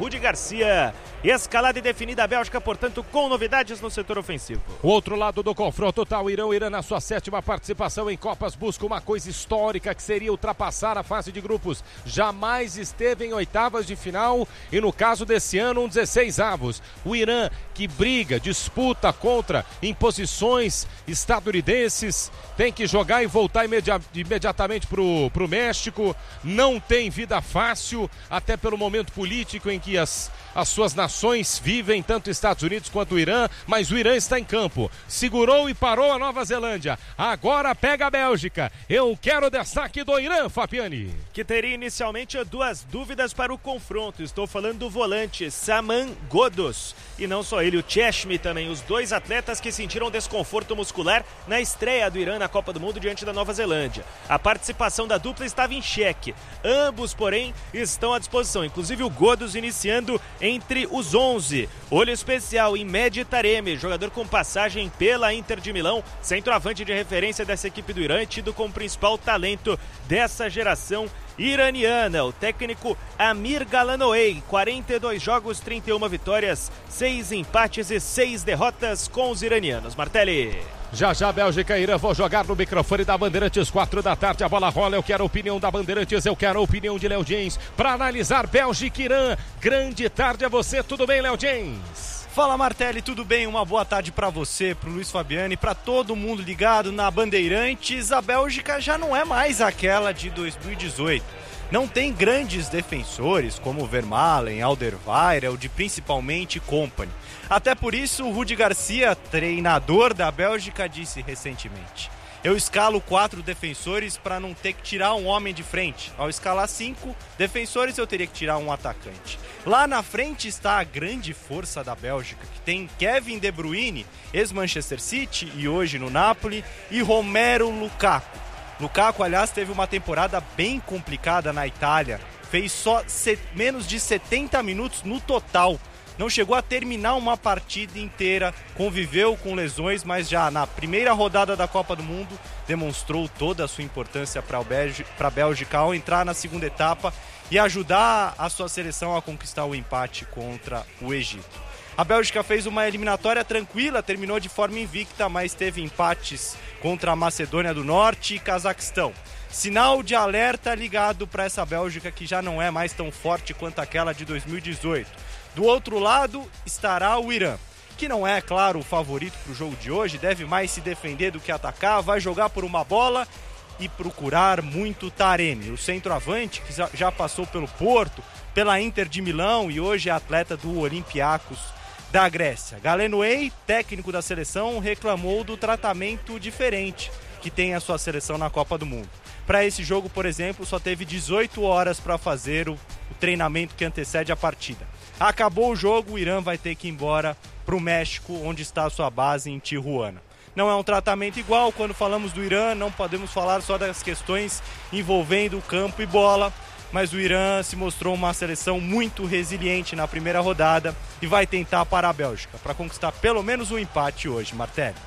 Rudi Garcia. Escalada e definida a Bélgica, portanto, com novidades no setor ofensivo. O outro lado do confronto tá o Irã. O Irã, na sua 7ª participação em Copas, busca uma coisa histórica, que seria ultrapassar a fase de grupos. Jamais esteve em oitavas de final e, no caso desse ano, 16avos. O Irã, que briga, disputa contra imposições estadunidenses, tem que jogar e voltar imediatamente pro México. Não tem vida fácil, até pelo momento político em que as suas nações vivem, tanto Estados Unidos quanto o Irã, mas o Irã está em campo. Segurou e parou a Nova Zelândia. Agora pega a Bélgica. Eu quero destaque do Irã, Fabiani. Que teria inicialmente 2 dúvidas para o confronto. Estou falando do volante Saman Ghoddos. E não só ele, o Cheshmi também. Os 2 atletas que sentiram desconforto muscular na estreia do Irã na Copa do Mundo diante da Nova Zelândia. A participação da dupla estava em xeque. Ambos, porém, estão à disposição. Inclusive o Ghoddos iniciando entre os 11. Olho especial em Mehdi Taremi, jogador com passagem pela Inter de Milão, centroavante de referência dessa equipe do Irã, tido como principal talento dessa geração iraniana. O técnico Amir Galanoei, 42 jogos, 31 vitórias, 6 empates e 6 derrotas com os iranianos. Martelli. Já Bélgica e Irã vão jogar no microfone da Bandeirantes, 4 da tarde, a bola rola. Eu quero a opinião da Bandeirantes, eu quero a opinião de Léo James para analisar Bélgica e Irã. Grande tarde a você, tudo bem, Léo James? Fala, Martelli, tudo bem? Uma boa tarde para você, pro Luiz Fabiani, para todo mundo ligado na Bandeirantes. A Bélgica já não é mais aquela de 2018. Não tem grandes defensores como Vermaelen, Alderweireld, principalmente Kompany. Até por isso, o Rudi Garcia, treinador da Bélgica, disse recentemente: eu escalo 4 defensores para não ter que tirar um homem de frente. Ao escalar 5 defensores, eu teria que tirar um atacante. Lá na frente está a grande força da Bélgica, que tem Kevin De Bruyne, ex-Manchester City e hoje no Napoli, e Romelu Lukaku. Lukaku, aliás, teve uma temporada bem complicada na Itália. Fez só menos de 70 minutos no total. Não chegou a terminar uma partida inteira, conviveu com lesões, mas já na primeira rodada da Copa do Mundo demonstrou toda a sua importância para a Bélgica ao entrar na segunda etapa e ajudar a sua seleção a conquistar o empate contra o Egito. A Bélgica fez uma eliminatória tranquila, terminou de forma invicta, mas teve empates contra a Macedônia do Norte e Cazaquistão. Sinal de alerta ligado para essa Bélgica, que já não é mais tão forte quanto aquela de 2018. Do outro lado estará o Irã, que não é, claro, o favorito para o jogo de hoje, deve mais se defender do que atacar, vai jogar por uma bola e procurar muito Taremi, o centroavante que já passou pelo Porto, pela Inter de Milão e hoje é atleta do Olympiacos da Grécia. Galenoei, técnico da seleção, reclamou do tratamento diferente que tem a sua seleção na Copa do Mundo. Para esse jogo, por exemplo, só teve 18 horas para fazer o treinamento que antecede a partida. Acabou o jogo, o Irã vai ter que ir embora para o México, onde está a sua base em Tijuana. Não é um tratamento igual, quando falamos do Irã, não podemos falar só das questões envolvendo campo e bola, mas o Irã se mostrou uma seleção muito resiliente na primeira rodada e vai tentar parar a Bélgica para conquistar pelo menos um empate hoje, Martelli.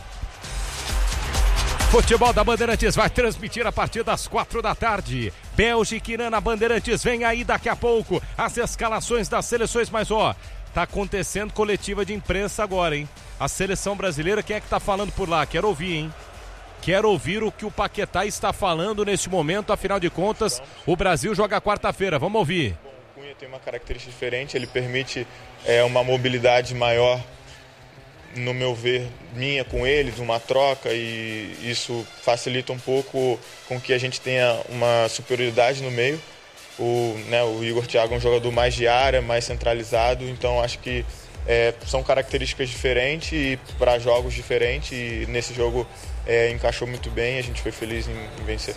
Futebol da Bandeirantes vai transmitir a partir das 4 da tarde. Bélgica e Irã na Bandeirantes, vem aí daqui a pouco as escalações das seleções, mas tá acontecendo coletiva de imprensa agora, hein? A seleção brasileira, quem é que tá falando por lá? Quero ouvir, hein? Quero ouvir o que o Paquetá está falando neste momento, afinal de contas, o Brasil joga quarta-feira, vamos ouvir. Bom, o Cunha tem uma característica diferente, ele permite uma mobilidade maior, no meu ver, minha com eles, uma troca, e isso facilita um pouco com que a gente tenha uma superioridade no meio. O Igor Thiago é um jogador mais de área, mais centralizado, então acho que são características diferentes e para jogos diferentes, e nesse jogo encaixou muito bem e a gente foi feliz em vencer.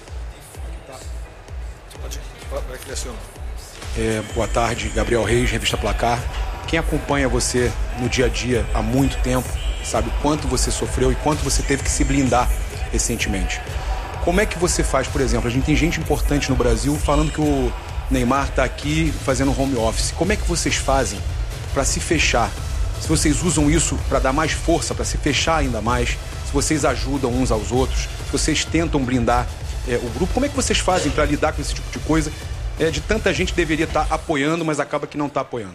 Boa tarde, Gabriel Reis, Revista Placar. Quem acompanha você no dia a dia há muito tempo sabe o quanto você sofreu e quanto você teve que se blindar recentemente. Como é que você faz, por exemplo, a gente tem gente importante no Brasil falando que o Neymar está aqui fazendo home office. Como é que vocês fazem para se fechar? Se vocês usam isso para dar mais força, para se fechar ainda mais, se vocês ajudam uns aos outros, se vocês tentam blindar o grupo, como é que vocês fazem para lidar com esse tipo de coisa? De tanta gente que deveria estar apoiando, mas acaba que não está apoiando.